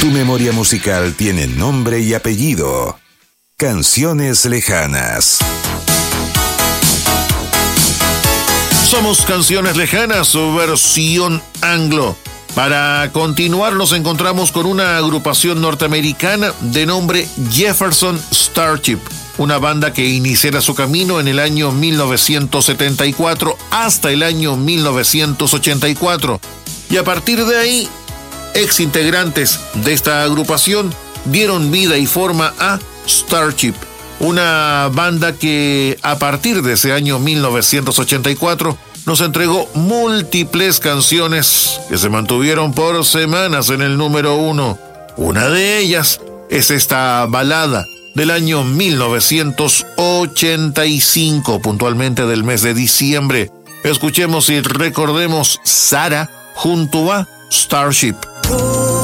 Tu memoria musical tiene nombre y apellido. Canciones lejanas. Somos Canciones Lejanas, su versión anglo. Para continuar nos encontramos con una agrupación norteamericana de nombre Jefferson Starship, una banda que iniciara su camino en el año 1974 hasta el año 1984. Y a partir de ahí, ex integrantes de esta agrupación dieron vida y forma a Starship, una banda que a partir de ese año 1984 nos entregó múltiples canciones que se mantuvieron por semanas en el número 1. Una de ellas es esta balada del año 1985, puntualmente del mes de diciembre. Escuchemos y recordemos Sarah junto a Starship.